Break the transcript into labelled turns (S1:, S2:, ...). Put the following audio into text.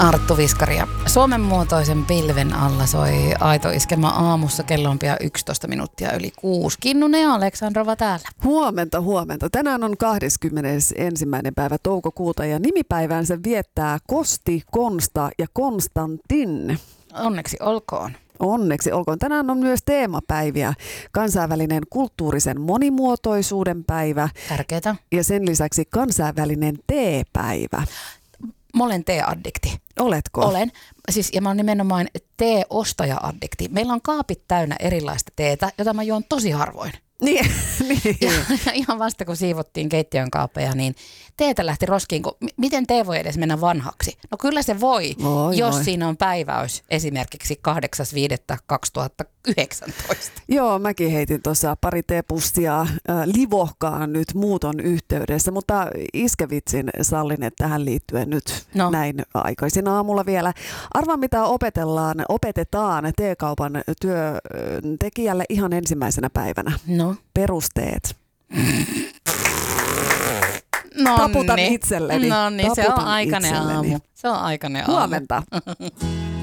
S1: Arttu Viskari ja Suomen muotoisen pilven alla soi aito iskemä aamussa. Kello on pian 11 minuuttia yli 6. Kinnunen ja Aleksandrova täällä.
S2: Huomenta, huomenta. Tänään on 21. päivä toukokuuta ja nimipäivänsä viettää Kosti, Konsta ja Konstantin.
S1: Onneksi olkoon.
S2: Onneksi olkoon. Tänään on myös teemapäiviä. Kansainvälinen kulttuurisen monimuotoisuuden päivä.
S1: Tärkeetä.
S2: Ja sen lisäksi kansainvälinen teepäivä.
S1: Mä olen tee-addikti.
S2: Oletko?
S1: Olen. Siis, ja mä oon nimenomaan tee-ostaja-addikti. Meillä on kaapit täynnä erilaista teetä, jota mä juon tosi harvoin.
S2: Niin.
S1: Ja ihan vasta kun siivottiin keittiön kaapeja, niin teetä lähti roskiin. Miten tee voi edes mennä vanhaksi? No kyllä se voi, jos siinä on päiväys esimerkiksi 8.5.2019.
S2: Joo, mäkin heitin tuossa pari teepussia livohkaan nyt muuton yhteydessä, mutta iskevitsin sallin tähän liittyen nyt näin aikaisin aamulla vielä. Arvaa mitä opetetaan teekaupan työntekijälle ihan ensimmäisenä päivänä.
S1: No.
S2: Perusteet.
S1: Nonni.
S2: Taputan itselleni.
S1: No niin, se on aikainen aamu. Se on aikainen aamu.
S2: Huomenta.